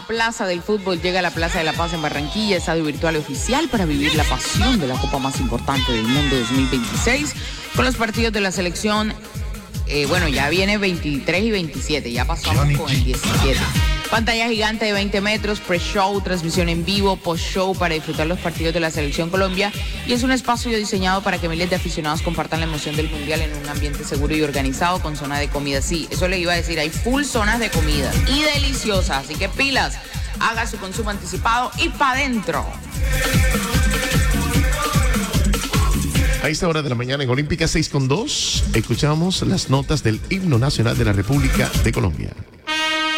Plaza del Fútbol llega a la Plaza de la Paz en Barranquilla, estadio virtual oficial para vivir la pasión de la copa más importante del mundo 2026, con los partidos de la selección. Ya viene 23 y 27, ya pasamos con el 17. Pantalla gigante de 20 metros, pre-show, transmisión en vivo, post-show para disfrutar los partidos de la Selección Colombia, y es un espacio diseñado para que miles de aficionados compartan la emoción del Mundial en un ambiente seguro y organizado con zona de comida. Sí, eso le iba a decir, hay full zonas de comida y deliciosas, así que pilas, haga su consumo anticipado y pa' dentro. A esta hora de la mañana en Olímpica 6:2, escuchamos las notas del himno nacional de la República de Colombia.